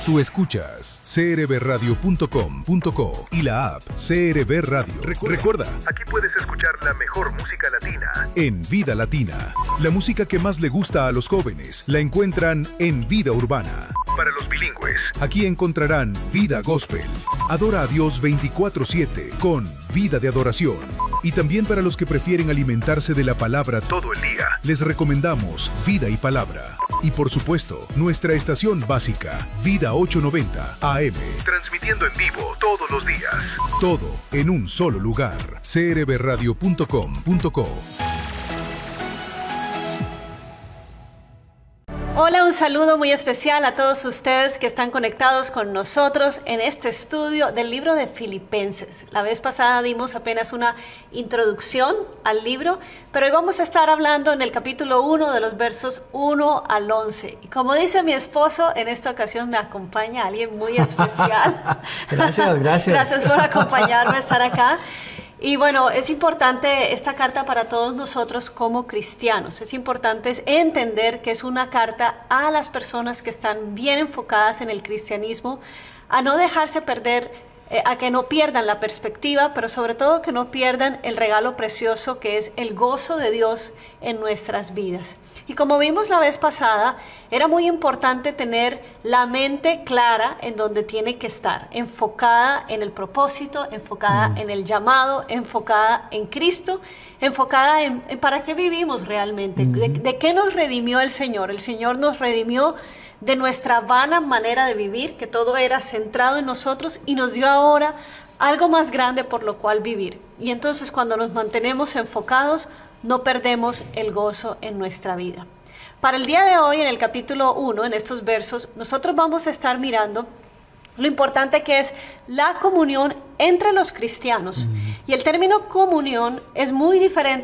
Tú escuchas crbradio.com.co y la app CRB Radio. Recuerda, aquí puedes escuchar la mejor música latina en Vida Latina. La música que más le gusta a los jóvenes la encuentran en Vida Urbana. Para los bilingües, aquí encontrarán Vida Gospel. Adora a Dios 24/7 con Vida de Adoración. Y también para los que prefieren alimentarse de la palabra todo el día, les recomendamos Vida y Palabra. Y por supuesto, nuestra estación básica, Vida 890 AM, transmitiendo en vivo todos los días. Todo en un solo lugar. crbradio.com.co. Hola, un saludo muy especial a todos ustedes que están conectados con nosotros en este estudio del libro de Filipenses. La vez pasada dimos apenas una introducción al libro, pero hoy vamos a estar hablando en el capítulo 1 de los versos 1 al 11. Y como dice mi esposo, en esta ocasión me acompaña alguien muy especial. Gracias. Gracias por acompañarme a estar acá. Y bueno, es importante esta carta para todos nosotros como cristianos. Es importante entender que es una carta a las personas que están bien enfocadas en el cristianismo, a no dejarse perder, a que no pierdan la perspectiva, pero sobre todo que no pierdan el regalo precioso que es el gozo de Dios en nuestras vidas. Y como vimos la vez pasada, era muy importante tener la mente clara en donde tiene que estar, enfocada en el propósito, enfocada en el llamado, enfocada en Cristo, enfocada en para qué vivimos realmente, de qué nos redimió el Señor. El Señor nos redimió de nuestra vana manera de vivir, que todo era centrado en nosotros, y nos dio ahora algo más grande por lo cual vivir. Y entonces cuando nos mantenemos enfocados, no perdemos el gozo en nuestra vida. Para el día de hoy, en el capítulo 1, en estos versos, nosotros vamos a estar mirando lo importante que es la comunión entre los cristianos. Y el término comunión es muy diferente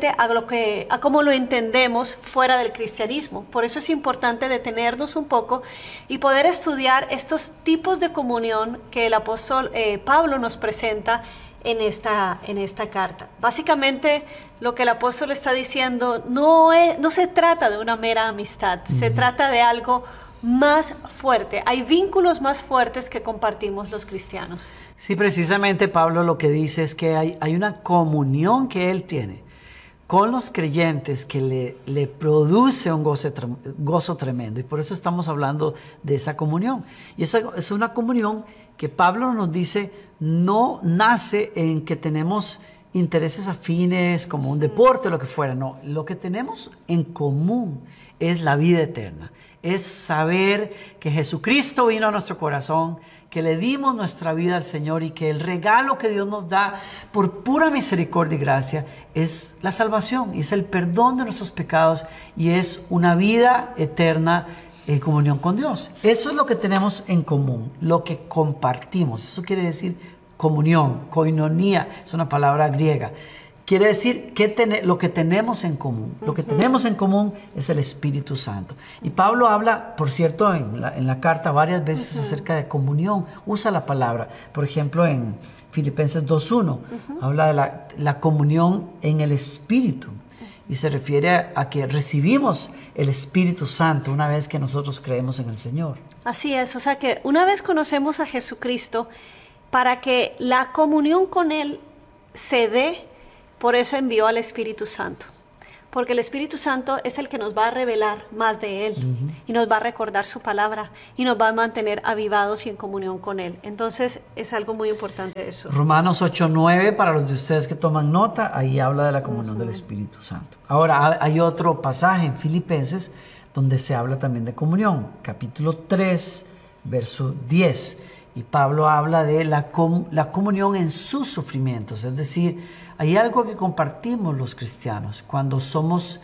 a cómo lo entendemos fuera del cristianismo. Por eso es importante detenernos un poco y poder estudiar estos tipos de comunión que el apóstol Pablo nos presenta en esta carta. Básicamente lo que el apóstol está diciendo no se trata de una mera amistad, se trata de algo más fuerte. Hay vínculos más fuertes que compartimos los cristianos. Sí, precisamente Pablo lo que dice es que hay una comunión que él tiene con los creyentes que le produce un gozo tremendo. Y por eso estamos hablando de esa comunión. Y esa es una comunión que Pablo nos dice no nace en que tenemos intereses afines como un deporte o lo que fuera. No, lo que tenemos en común es la vida eterna. Es saber que Jesucristo vino a nuestro corazón, que le dimos nuestra vida al Señor y que el regalo que Dios nos da por pura misericordia y gracia es la salvación, y es el perdón de nuestros pecados y es una vida eterna en comunión con Dios. Eso es lo que tenemos en común, lo que compartimos. Eso quiere decir comunión, koinonia, es una palabra griega. Quiere decir que lo que tenemos en común. Lo que tenemos en común es el Espíritu Santo. Y Pablo habla, por cierto, en la carta varias veces acerca de comunión. Usa la palabra. Por ejemplo, en Filipenses 2.1 habla de la comunión en el Espíritu. Y se refiere a que recibimos el Espíritu Santo una vez que nosotros creemos en el Señor. Así es, o sea que una vez conocemos a Jesucristo, para que la comunión con Él se dé, por eso envió al Espíritu Santo. Porque el Espíritu Santo es el que nos va a revelar más de Él y nos va a recordar su palabra y nos va a mantener avivados y en comunión con Él. Entonces es algo muy importante eso. Romanos 8:9, para los de ustedes que toman nota, ahí habla de la comunión del Espíritu Santo. Ahora hay otro pasaje en Filipenses donde se habla también de comunión. Capítulo 3, verso 10. Y Pablo habla de la comunión en sus sufrimientos. Es decir, hay algo que compartimos los cristianos cuando somos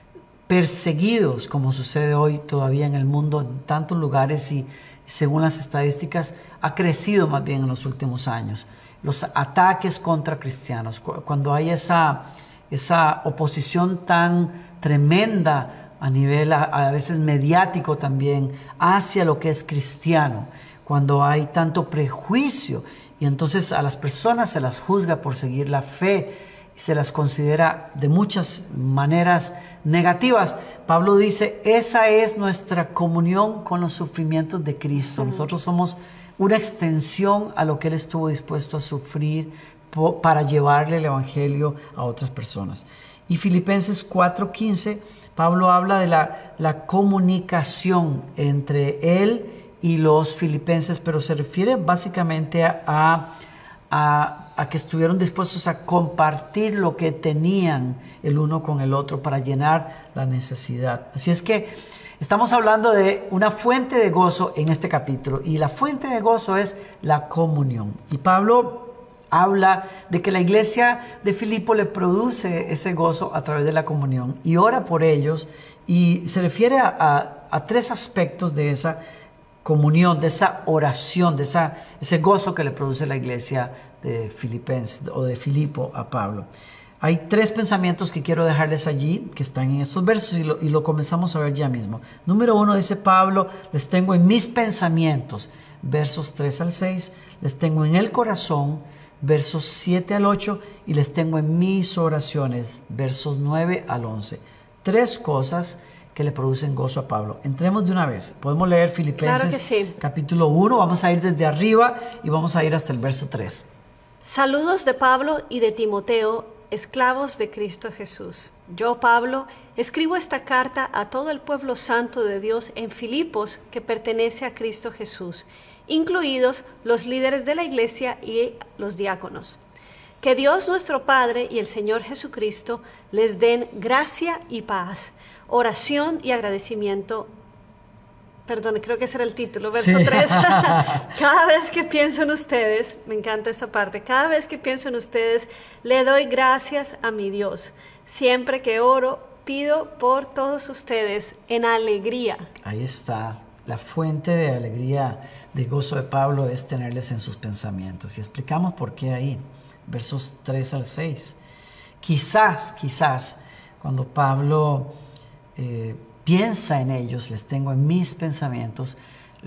perseguidos, como sucede hoy todavía en el mundo en tantos lugares y según las estadísticas ha crecido más bien en los últimos años. Los ataques contra cristianos, cuando hay esa oposición tan tremenda a nivel a veces mediático también hacia lo que es cristiano, cuando hay tanto prejuicio y entonces a las personas se las juzga por seguir la fe y se las considera de muchas maneras negativas. Pablo dice, esa es nuestra comunión con los sufrimientos de Cristo. Nosotros somos una extensión a lo que Él estuvo dispuesto a sufrir para llevarle el Evangelio a otras personas. Y Filipenses 4:15, Pablo habla de la comunicación entre él y los filipenses, pero se refiere básicamente a que estuvieron dispuestos a compartir lo que tenían el uno con el otro para llenar la necesidad. Así es que estamos hablando de una fuente de gozo en este capítulo, y la fuente de gozo es la comunión. Y Pablo habla de que la iglesia de Filipo le produce ese gozo a través de la comunión y ora por ellos, y se refiere a tres aspectos de esa comunión, de esa oración, de ese gozo que le produce la iglesia de Filipenses o de Filipo a Pablo. Hay tres pensamientos que quiero dejarles allí, que están en estos versos, y lo comenzamos a ver ya mismo. Número 1, dice Pablo, les tengo en mis pensamientos, versos 3 al 6, les tengo en el corazón, versos 7 al 8, y les tengo en mis oraciones, versos 9 al 11. Tres cosas que le producen gozo a Pablo. Entremos de una vez. Podemos leer Filipenses, claro que sí, capítulo 1, vamos a ir desde arriba y vamos a ir hasta el verso 3. Saludos de Pablo y de Timoteo, esclavos de Cristo Jesús. Yo, Pablo, escribo esta carta a todo el pueblo santo de Dios en Filipos, que pertenece a Cristo Jesús, incluidos los líderes de la iglesia y los diáconos. Que Dios nuestro Padre y el Señor Jesucristo les den gracia y paz, oración y agradecimiento. Perdón, creo que ese era el título, verso 3. Cada vez que pienso en ustedes, me encanta esta parte, cada vez que pienso en ustedes, le doy gracias a mi Dios. Siempre que oro, pido por todos ustedes en alegría. Ahí está. La fuente de alegría, de gozo de Pablo es tenerles en sus pensamientos. Y explicamos por qué ahí, versos 3 al 6. Quizás, cuando Pablo piensa en ellos, les tengo en mis pensamientos,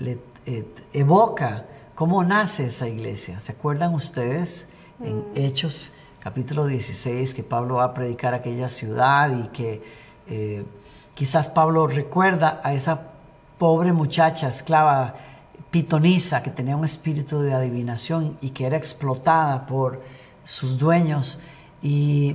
evoca cómo nace esa iglesia. ¿Se acuerdan ustedes en Hechos capítulo 16 que Pablo va a predicar aquella ciudad y que quizás Pablo recuerda a esa pobre muchacha esclava pitonisa que tenía un espíritu de adivinación y que era explotada por sus dueños y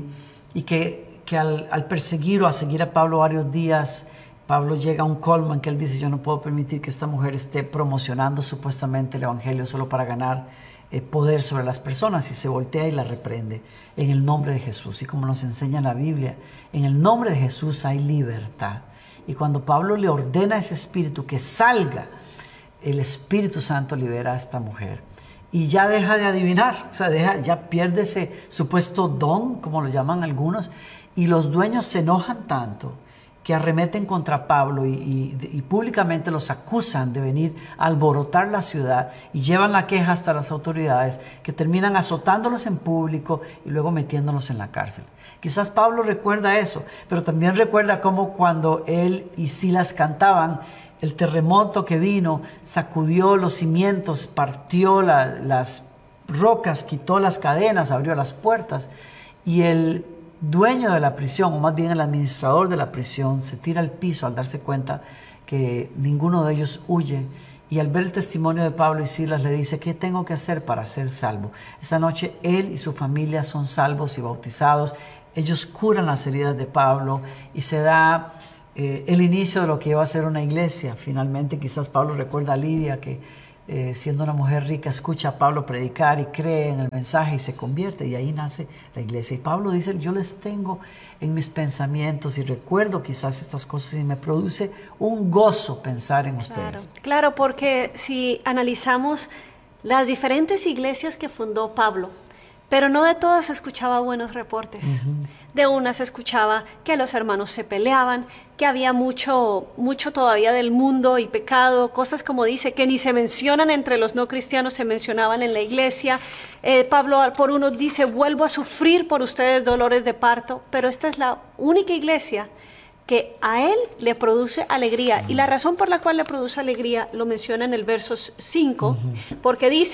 que al perseguir o a seguir a Pablo varios días, Pablo llega a un colmo en que él dice, yo no puedo permitir que esta mujer esté promocionando supuestamente el evangelio solo para ganar poder sobre las personas, y se voltea y la reprende en el nombre de Jesús. Y como nos enseña la Biblia, en el nombre de Jesús hay libertad. Y cuando Pablo le ordena a ese espíritu que salga, el Espíritu Santo libera a esta mujer. Y ya deja de adivinar, o sea, ya pierde ese supuesto don, como lo llaman algunos, y los dueños se enojan tanto que arremeten contra Pablo y públicamente los acusan de venir a alborotar la ciudad y llevan la queja hasta las autoridades, que terminan azotándolos en público y luego metiéndolos en la cárcel. Quizás Pablo recuerda eso, pero también recuerda cómo cuando él y Silas cantaban, el terremoto que vino sacudió los cimientos, partió las rocas, quitó las cadenas, abrió las puertas, y el dueño de la prisión, o más bien el administrador de la prisión, se tira al piso al darse cuenta que ninguno de ellos huye, y al ver el testimonio de Pablo y Silas le dice, ¿qué tengo que hacer para ser salvo? Esa noche él y su familia son salvos y bautizados. Ellos curan las heridas de Pablo y se da el inicio de lo que iba a ser una iglesia. Finalmente quizás Pablo recuerda a Lidia que siendo una mujer rica escucha a Pablo predicar y cree en el mensaje y se convierte, y ahí nace la iglesia. Y Pablo dice, yo les tengo en mis pensamientos y recuerdo quizás estas cosas y me produce un gozo pensar en ustedes. Claro, porque si analizamos las diferentes iglesias que fundó Pablo, pero no de todas escuchaba buenos reportes. De unas escuchaba que los hermanos se peleaban, que había mucho todavía del mundo y pecado, cosas como dice, que ni se mencionan entre los no cristianos, se mencionaban en la iglesia. Pablo por unos dice, vuelvo a sufrir por ustedes dolores de parto, pero esta es la única iglesia que a él le produce alegría. Y la razón por la cual le produce alegría lo menciona en el verso 5, porque dice,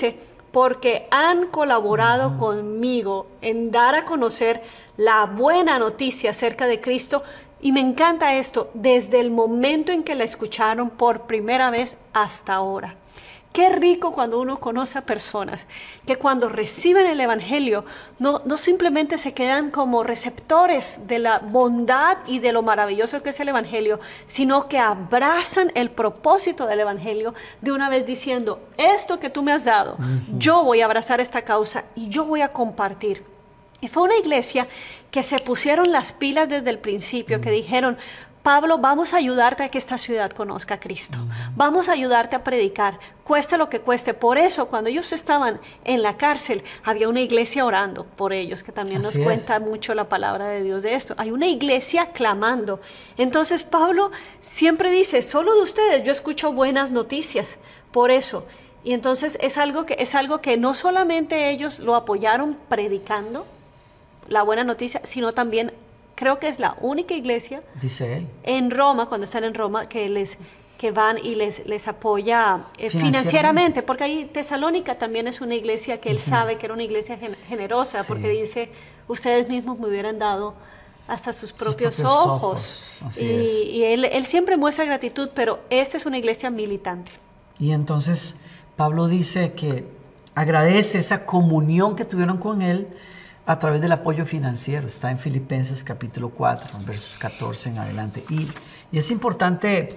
porque han colaborado conmigo en dar a conocer la buena noticia acerca de Cristo. Y me encanta esto, desde el momento en que la escucharon por primera vez hasta ahora. Qué rico cuando uno conoce a personas que cuando reciben el Evangelio no simplemente se quedan como receptores de la bondad y de lo maravilloso que es el Evangelio, sino que abrazan el propósito del Evangelio de una vez diciendo, esto que tú me has dado, yo voy a abrazar esta causa y yo voy a compartir. Y fue una iglesia que se pusieron las pilas desde el principio, que dijeron, Pablo, vamos a ayudarte a que esta ciudad conozca a Cristo. Vamos a ayudarte a predicar, cueste lo que cueste. Por eso, cuando ellos estaban en la cárcel, había una iglesia orando por ellos, que también nos cuenta mucho la palabra de Dios de esto. Hay una iglesia clamando. Entonces, Pablo siempre dice, solo de ustedes yo escucho buenas noticias. Por eso. Y entonces es algo que no solamente ellos lo apoyaron predicando, la buena noticia, sino también creo que es la única iglesia, dice él, en Roma, cuando están en Roma, que van y les apoya financieramente, porque ahí Tesalónica también es una iglesia que él sabe que era una iglesia generosa, porque dice, ustedes mismos me hubieran dado hasta sus propios ojos. Y él siempre muestra gratitud, pero esta es una iglesia militante. Y entonces Pablo dice que agradece esa comunión que tuvieron con él a través del apoyo financiero. Está en Filipenses capítulo 4, versos 14 en adelante. Y es importante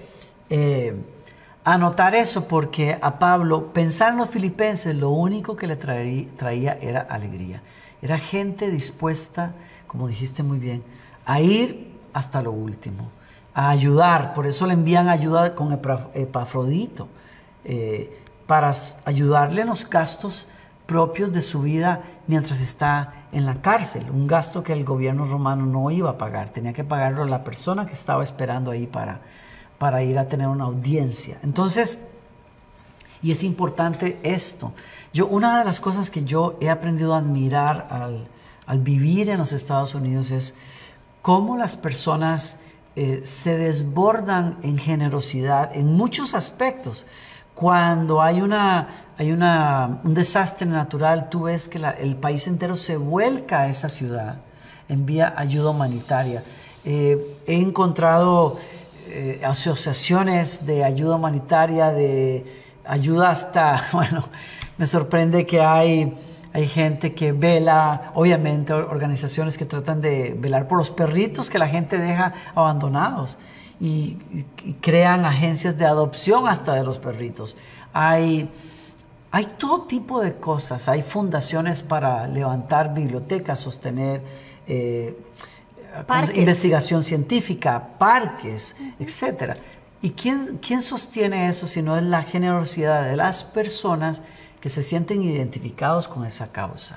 anotar eso, porque a Pablo, pensar en los filipenses, lo único que le traía era alegría. Era gente dispuesta, como dijiste muy bien, a ir hasta lo último, a ayudar. Por eso le envían ayuda con Epafrodito, para ayudarle en los gastos propios de su vida mientras está en la cárcel, un gasto que el gobierno romano no iba a pagar, tenía que pagarlo a la persona que estaba esperando ahí para ir a tener una audiencia. Entonces, y es importante esto. Una de las cosas que yo he aprendido a admirar al vivir en los Estados Unidos es cómo las personas se desbordan en generosidad en muchos aspectos. Cuando hay un desastre natural, tú ves que el país entero se vuelca a esa ciudad, envía ayuda humanitaria. He encontrado asociaciones de ayuda humanitaria, de ayuda hasta, me sorprende que hay gente que vela, obviamente organizaciones que tratan de velar por los perritos que la gente deja abandonados. Y crean agencias de adopción hasta de los perritos. Hay todo tipo de cosas. Hay fundaciones para levantar bibliotecas, sostener investigación científica, parques, etc. ¿Y quién sostiene eso si no es la generosidad de las personas que se sienten identificados con esa causa?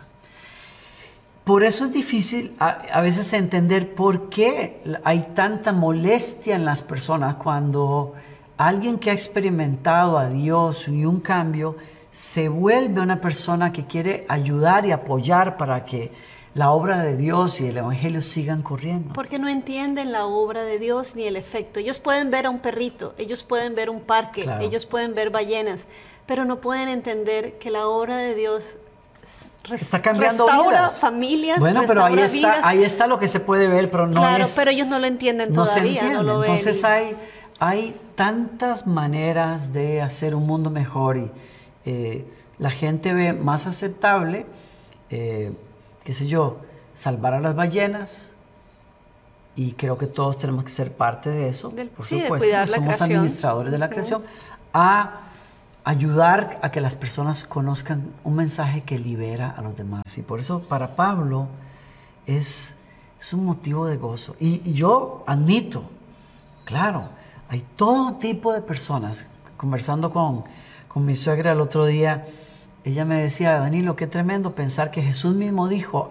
Por eso es difícil a veces entender por qué hay tanta molestia en las personas cuando alguien que ha experimentado a Dios y un cambio se vuelve una persona que quiere ayudar y apoyar para que la obra de Dios y el Evangelio sigan corriendo. Porque no entienden la obra de Dios ni el efecto. Ellos pueden ver a un perrito, ellos pueden ver un parque, claro, ellos pueden ver ballenas, pero no pueden entender que la obra de Dios está cambiando vidas. Familias. Bueno, pero ahí está lo que se puede ver, pero no claro, pero ellos no lo entienden todavía. No lo ven. Entonces hay tantas maneras de hacer un mundo mejor y la gente ve más aceptable, qué sé yo, salvar a las ballenas, y creo que todos tenemos que ser parte de eso, por supuesto, somos administradores de la creación, a ayudar a que las personas conozcan un mensaje que libera a los demás. Y por eso para Pablo es un motivo de gozo. Y yo admito, claro, hay todo tipo de personas. Conversando con mi suegra el otro día, ella me decía, Danilo, qué tremendo pensar que Jesús mismo dijo,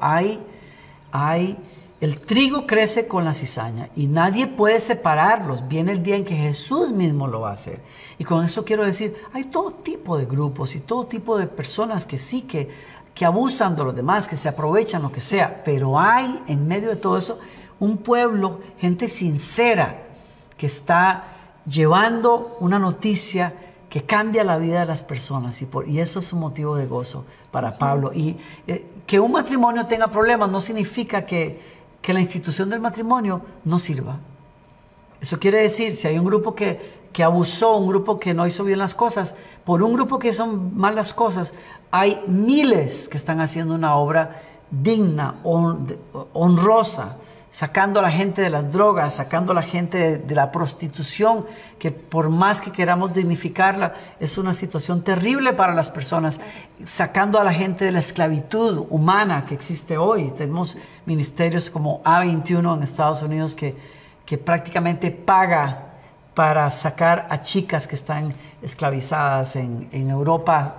el trigo crece con la cizaña y nadie puede separarlos. Viene el día en que Jesús mismo lo va a hacer. Y con eso quiero decir, hay todo tipo de grupos y todo tipo de personas que sí, que abusan de los demás, que se aprovechan, lo que sea. Pero hay en medio de todo eso un pueblo, gente sincera, que está llevando una noticia que cambia la vida de las personas y eso es un motivo de gozo para Pablo. Y que un matrimonio tenga problemas no significa que la institución del matrimonio no sirva. Eso quiere decir, si hay un grupo que abusó, un grupo que no hizo bien las cosas, por un grupo que hizo mal las cosas, hay miles que están haciendo una obra digna, honrosa, sacando a la gente de las drogas, sacando a la gente de la prostitución, que por más que queramos dignificarla, es una situación terrible para las personas, sacando a la gente de la esclavitud humana que existe hoy. Tenemos ministerios como A21 en Estados Unidos que prácticamente paga para sacar a chicas que están esclavizadas en Europa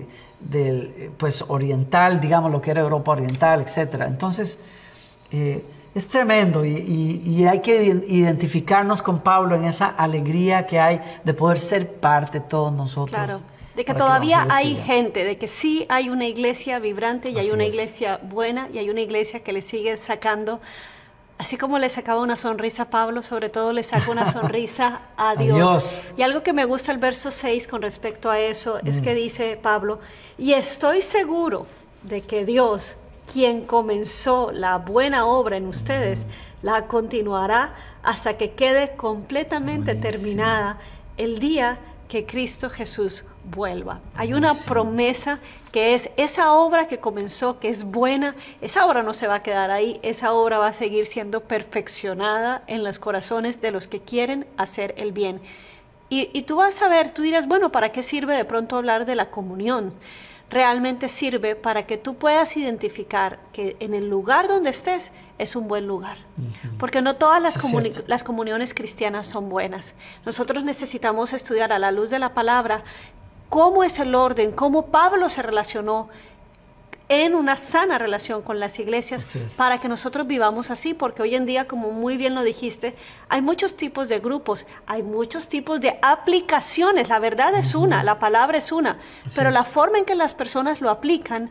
pues oriental, digamos lo que era Europa oriental, etc. Entonces, es tremendo y hay que identificarnos con Pablo en esa alegría que hay de poder ser parte todos nosotros. Claro, de que todavía hay gente, de que sí hay una iglesia vibrante y hay una iglesia buena y hay una iglesia que le sigue sacando, así como le sacaba una sonrisa a Pablo, sobre todo le saca una sonrisa a Dios. Y algo que me gusta el verso 6 con respecto a eso es que dice Pablo, y estoy seguro de que Dios, quien comenzó la buena obra en ustedes, la continuará hasta que quede completamente terminada el día que Cristo Jesús vuelva. Hay una promesa que es esa obra que comenzó, que es buena, esa obra no se va a quedar ahí, esa obra va a seguir siendo perfeccionada en los corazones de los que quieren hacer el bien. Y tú vas a ver, tú dirás, bueno, ¿para qué sirve de pronto hablar de la comunión? Realmente sirve para que tú puedas identificar que en el lugar donde estés es un buen lugar. Porque no todas las comuniones cristianas son buenas. Nosotros necesitamos estudiar a la luz de la palabra cómo es el orden, cómo Pablo se relacionó en una sana relación con las iglesias para que nosotros vivamos así, porque hoy en día, como muy bien lo dijiste, hay muchos tipos de grupos, hay muchos tipos de aplicaciones. La verdad es una, la palabra es una, pero la forma en que las personas lo aplican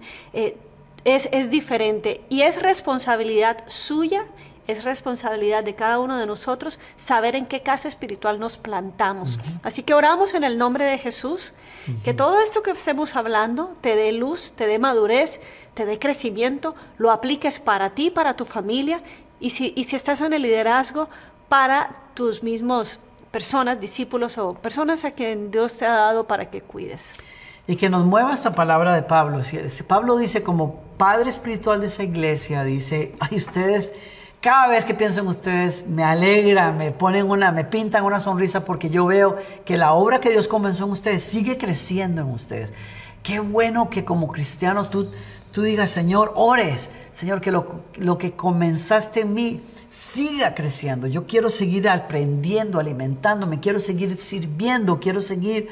es diferente y es responsabilidad suya. Es responsabilidad de cada uno de nosotros saber en qué casa espiritual nos plantamos. Así que oramos en el nombre de Jesús, que todo esto que estemos hablando te dé luz, te dé madurez, te dé crecimiento, lo apliques para ti, para tu familia, y si estás en el liderazgo, para tus mismos personas, discípulos o personas a quien Dios te ha dado para que cuides. Y que nos mueva esta palabra de Pablo. Si Pablo dice, como padre espiritual de esa iglesia, dice, ay, ustedes... Cada vez que pienso en ustedes me alegra, me pintan una sonrisa porque yo veo que la obra que Dios comenzó en ustedes sigue creciendo en ustedes. Qué bueno que como cristiano tú digas, Señor, ores, Señor, que lo que comenzaste en mí siga creciendo. Yo quiero seguir aprendiendo, alimentándome, quiero seguir sirviendo, quiero seguir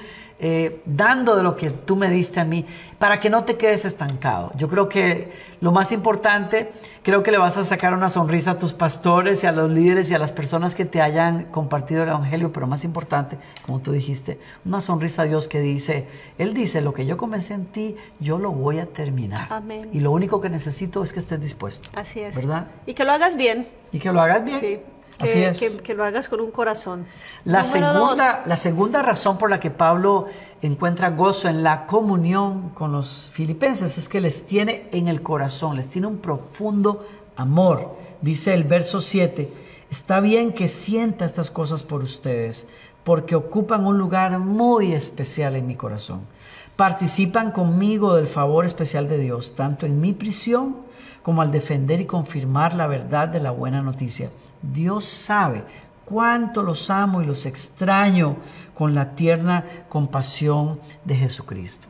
dando de lo que tú me diste a mí, para que no te quedes estancado. Yo creo que lo más importante, creo que le vas a sacar una sonrisa a tus pastores y a los líderes y a las personas que te hayan compartido el evangelio, pero más importante, como tú dijiste, una sonrisa a Dios que dice, Él dice, lo que yo comencé en ti, yo lo voy a terminar. Amén. Y lo único que necesito es que estés dispuesto. Así es. ¿Verdad? Y que lo hagas bien. Y que lo hagas bien. Sí. Así es. Que lo hagas con un corazón. La segunda razón por la que Pablo encuentra gozo en la comunión con los filipenses es que les tiene en el corazón, les tiene un profundo amor. Dice el verso 7, está bien que sienta estas cosas por ustedes, porque ocupan un lugar muy especial en mi corazón. Participan conmigo del favor especial de Dios, tanto en mi prisión como al defender y confirmar la verdad de la buena noticia. Dios sabe cuánto los amo y los extraño con la tierna compasión de Jesucristo.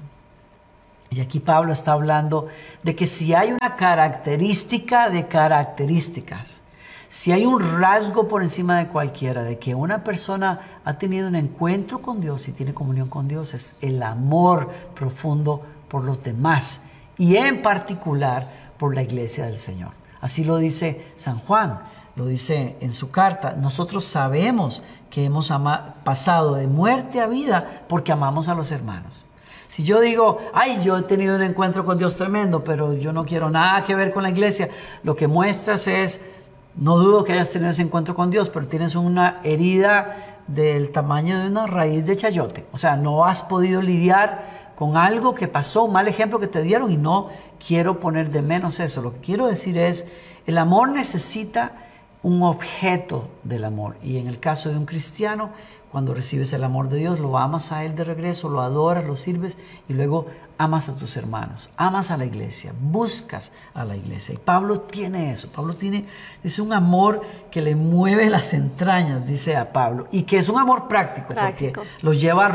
Y aquí Pablo está hablando de que si hay una característica de características, si hay un rasgo por encima de cualquiera, de que una persona ha tenido un encuentro con Dios y tiene comunión con Dios, es el amor profundo por los demás y en particular por la iglesia del Señor. Así lo dice San Juan, lo dice en su carta. Nosotros sabemos que hemos pasado de muerte a vida porque amamos a los hermanos. Si yo digo, ay, yo he tenido un encuentro con Dios tremendo, pero yo no quiero nada que ver con la iglesia, lo que muestras es, no dudo que hayas tenido ese encuentro con Dios, pero tienes una herida del tamaño de una raíz de chayote. O sea, no has podido lidiar con algo que pasó, un mal ejemplo que te dieron, y no quiero poner de menos eso. Lo que quiero decir es, el amor necesita un objeto del amor. Y en el caso de un cristiano, cuando recibes el amor de Dios, lo amas a Él de regreso, lo adoras, lo sirves, y luego amas a tus hermanos, amas a la iglesia, buscas a la iglesia. Y Pablo tiene eso. Pablo tiene, es un amor que le mueve las entrañas, dice a Pablo, y que es un amor práctico. Porque lo lleva a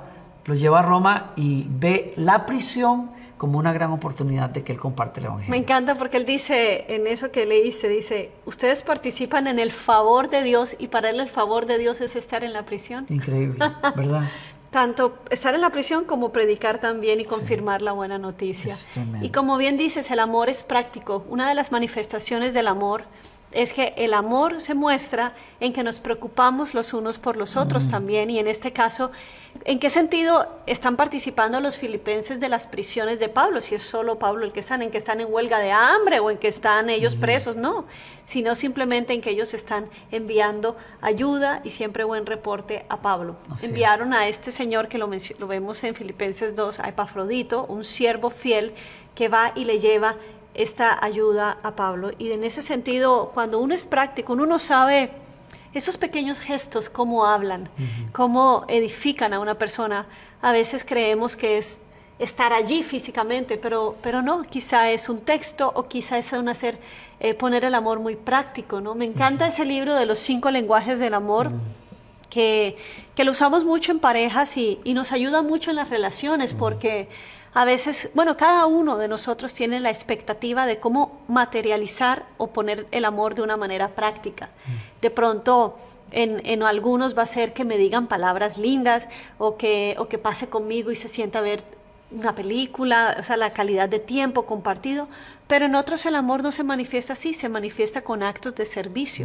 Roma y ve la prisión como una gran oportunidad de que él comparte el evangelio. Me encanta porque él dice, en eso que leíste, dice, ustedes participan en el favor de Dios, y para él el favor de Dios es estar en la prisión. Increíble, ¿verdad? Tanto estar en la prisión como predicar también y confirmar la buena noticia. Y como bien dices, el amor es práctico. Una de las manifestaciones del amor es que el amor se muestra en que nos preocupamos los unos por los otros también. Y en este caso, ¿en qué sentido están participando los filipenses de las prisiones de Pablo? Si es solo Pablo el que están, en que están en huelga de hambre o en que están ellos presos, no, sino simplemente en que ellos están enviando ayuda y siempre buen reporte a Pablo. Enviaron a este señor que lo vemos en Filipenses 2, a Epafrodito, un siervo fiel que va y le lleva esta ayuda a Pablo. Y en ese sentido, cuando uno es práctico, uno sabe esos pequeños gestos, cómo hablan, cómo edifican a una persona. A veces creemos que es estar allí físicamente, pero no, quizá es un texto, o quizá es poner el amor muy práctico, ¿no? Me encanta ese libro de los 5 lenguajes del amor, que lo usamos mucho en parejas y nos ayuda mucho en las relaciones, porque a veces, bueno, cada uno de nosotros tiene la expectativa de cómo materializar o poner el amor de una manera práctica. De pronto, en algunos va a ser que me digan palabras lindas, o que pase conmigo y se sienta a ver una película, o sea, la calidad de tiempo compartido, pero en otros el amor no se manifiesta así, se manifiesta con actos de servicio.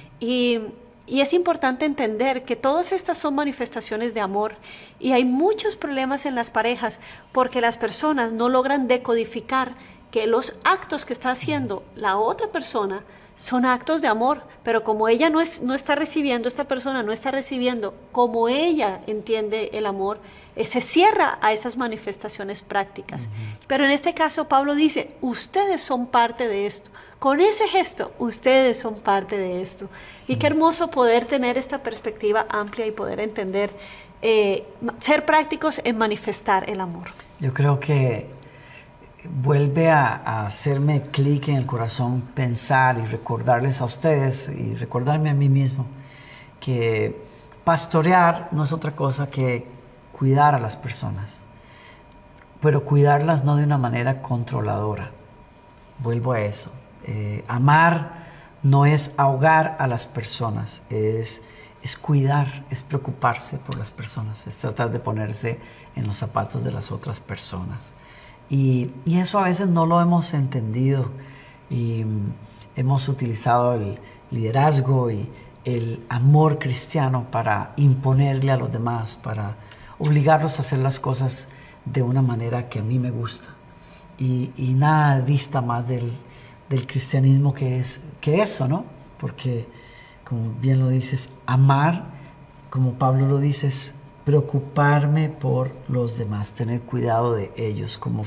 Y es importante entender que todas estas son manifestaciones de amor, y hay muchos problemas en las parejas porque las personas no logran decodificar que los actos que está haciendo la otra persona son actos de amor, pero como ella no está recibiendo, esta persona no está recibiendo como ella entiende el amor, se cierra a esas manifestaciones prácticas. Pero en este caso Pablo dice, ustedes son parte de esto. Con ese gesto, ustedes son parte de esto. Y qué hermoso poder tener esta perspectiva amplia y poder entender, ser prácticos en manifestar el amor. Yo creo que vuelve a hacerme clic en el corazón pensar y recordarles a ustedes y recordarme a mí mismo que pastorear no es otra cosa que cuidar a las personas, pero cuidarlas no de una manera controladora. Vuelvo a eso. Amar no es ahogar a las personas, es cuidar, es preocuparse por las personas, es tratar de ponerse en los zapatos de las otras personas. Y eso a veces no lo hemos entendido, y hemos utilizado el liderazgo y el amor cristiano para imponerle a los demás, para obligarlos a hacer las cosas de una manera que a mí me gusta. Y nada dista más del cristianismo que eso, ¿no? Porque, como bien lo dices, amar, como Pablo lo dice, es preocuparme por los demás, tener cuidado de ellos, como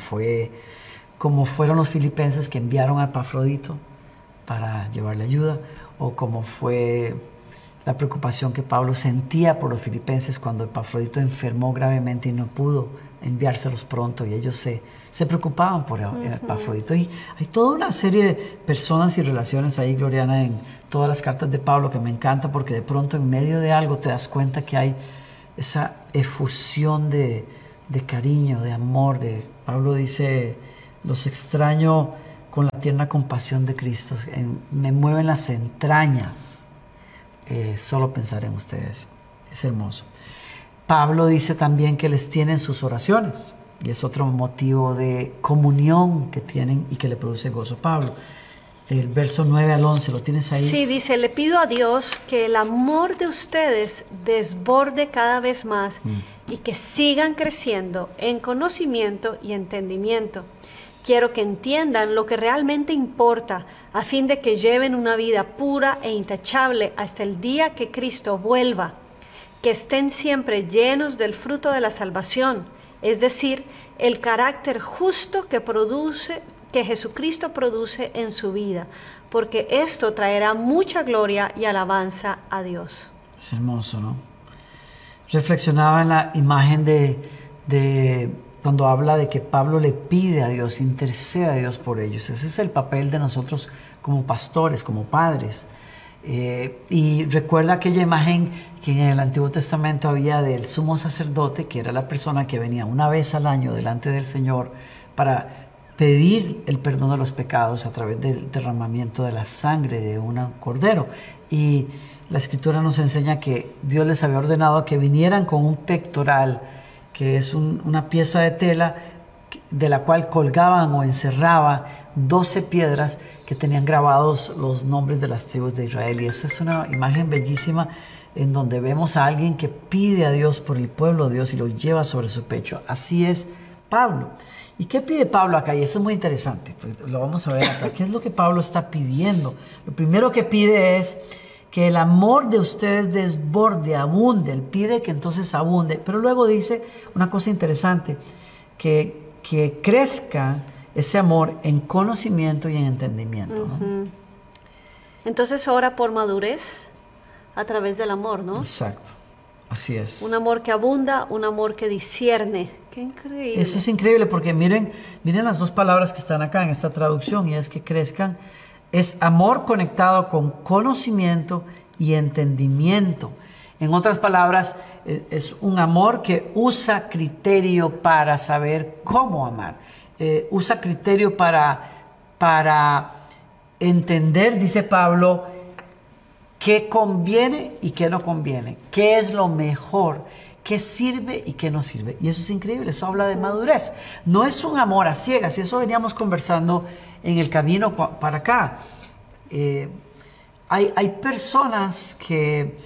fueron los filipenses que enviaron a Epafrodito para llevarle ayuda, o como fue la preocupación que Pablo sentía por los filipenses cuando Epafrodito enfermó gravemente y no pudo enviárselos pronto, y ellos se preocupaban por Epafrodito. Y hay toda una serie de personas y relaciones ahí, Gloriana, en todas las cartas de Pablo, que me encanta, porque de pronto en medio de algo te das cuenta que hay esa efusión de cariño, de amor. Pablo dice, los extraño con la tierna compasión de Cristo, me mueven las entrañas solo pensar en ustedes. Es hermoso. Pablo dice también que les tiene en sus oraciones, y es otro motivo de comunión que tienen y que le produce gozo. Pablo, el verso 9 al 11, ¿lo tienes ahí? Sí, dice, le pido a Dios que el amor de ustedes desborde cada vez más y que sigan creciendo en conocimiento y entendimiento. Quiero que entiendan lo que realmente importa, a fin de que lleven una vida pura e intachable hasta el día que Cristo vuelva. que estén siempre llenos del fruto de la salvación, es decir, el carácter justo que Jesucristo produce en su vida, porque esto traerá mucha gloria y alabanza a Dios. Es hermoso, ¿no? Reflexionaba en la imagen de cuando habla de que Pablo le pide a Dios, intercede a Dios por ellos. Ese es el papel de nosotros como pastores, como padres. Y recuerda aquella imagen que en el Antiguo Testamento había del sumo sacerdote, que era la persona que venía una vez al año delante del Señor para pedir el perdón de los pecados a través del derramamiento de la sangre de un cordero. Y la Escritura nos enseña que Dios les había ordenado que vinieran con un pectoral, que es una pieza de tela de la cual colgaban o encerraba 12 piedras que tenían grabados los nombres de las tribus de Israel. Y eso es una imagen bellísima en donde vemos a alguien que pide a Dios por el pueblo de Dios y lo lleva sobre su pecho. Así es Pablo. ¿Y qué pide Pablo acá? Y eso es muy interesante, lo vamos a ver acá. ¿Qué es lo que Pablo está pidiendo? Lo primero que pide es que el amor de ustedes desborde, abunde. Él pide que entonces abunde. Pero luego dice una cosa interesante, que crezca ese amor en conocimiento y en entendimiento, ¿no? Entonces ora por madurez a través del amor, ¿no? Exacto, así es. Un amor que abunda, un amor que discierne. ¡Qué increíble! Eso es increíble porque miren las dos palabras que están acá en esta traducción, y es que crezcan. Es amor conectado con conocimiento y entendimiento. En otras palabras, es un amor que usa criterio para saber cómo amar. Usa criterio para entender, dice Pablo, qué conviene y qué no conviene, qué es lo mejor, qué sirve y qué no sirve. Y eso es increíble, eso habla de madurez. No es un amor a ciegas, y eso veníamos conversando en el camino para acá. Hay personas que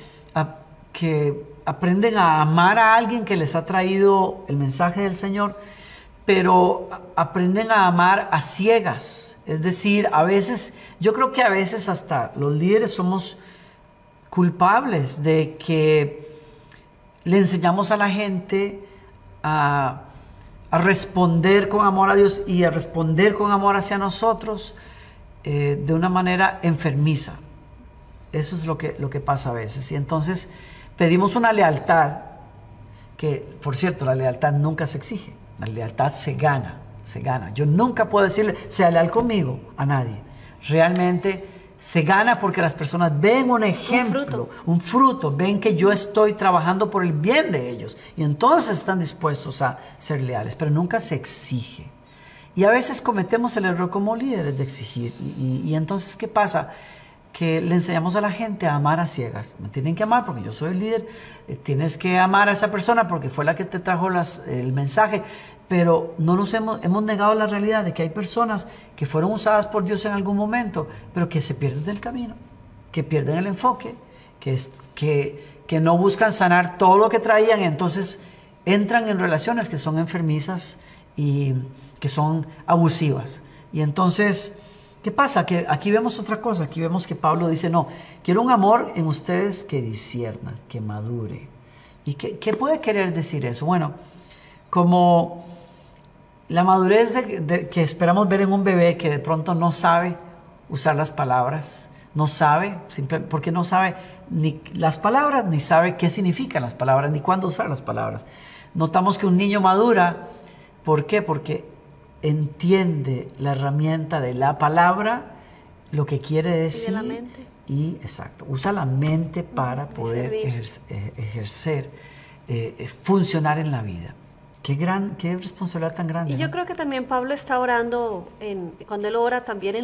aprenden a amar a alguien que les ha traído el mensaje del Señor, pero aprenden a amar a ciegas. Es decir, a veces, yo creo que a veces hasta los líderes somos culpables de que le enseñamos a la gente a responder con amor a Dios y a responder con amor hacia nosotros de una manera enfermiza. Eso es lo que pasa a veces. Y entonces pedimos una lealtad que, por cierto, la lealtad nunca se exige. La lealtad se gana. Yo nunca puedo decirle, sea leal conmigo, a nadie. Realmente se gana porque las personas ven un ejemplo, un fruto, ven que yo estoy trabajando por el bien de ellos. Y entonces están dispuestos a ser leales, pero nunca se exige. Y a veces cometemos el error como líderes de exigir. Y entonces, ¿qué pasa? Que le enseñamos a la gente a amar a ciegas. Me tienen que amar porque yo soy el líder. Tienes que amar a esa persona porque fue la que te trajo el mensaje. Pero no nos hemos negado la realidad de que hay personas que fueron usadas por Dios en algún momento, pero que se pierden del camino, que pierden el enfoque, que no buscan sanar todo lo que traían, y entonces entran en relaciones que son enfermizas y que son abusivas. Y entonces, ¿qué pasa? Que aquí vemos otra cosa. Aquí vemos que Pablo dice, no, quiero un amor en ustedes que discierna, que madure. ¿Y qué puede querer decir eso? Bueno, como la madurez que esperamos ver en un bebé que de pronto no sabe usar las palabras, no sabe, porque no sabe ni las palabras, ni sabe qué significan las palabras, ni cuándo usar las palabras. Notamos que un niño madura, ¿por qué? Porque entiende la herramienta de la palabra, lo que quiere decir. Y de la mente. Y, exacto, usa la mente para poder ejercer, funcionar en la vida. Qué responsabilidad tan grande. Y yo creo que también Pablo está orando, cuando él ora también en